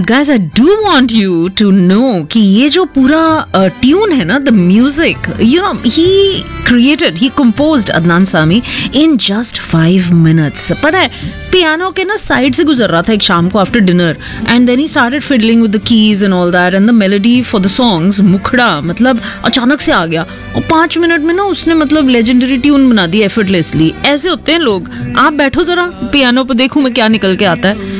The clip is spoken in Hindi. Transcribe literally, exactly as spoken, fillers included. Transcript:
guys, I do want you to know कि ये जो पूरा ट्यून है ना, the music, you know, he created, he composed Adnan Sami in just five minutes. पता है पियानो के ना साइड से गुजर रहा था एक शाम को after dinner, and then he started fiddling with the keys and all that, and the melody for the songs मुखड़ा मतलब अचानक से आ गया, और पाँच मिनट में ना उसने मतलब लेजेंडरी ट्यून बना दी एफर्टलेसली. ऐसे होते हैं लोग. आप बैठो जरा पियानो पे, देखूं मैं क्या निकल के आता है.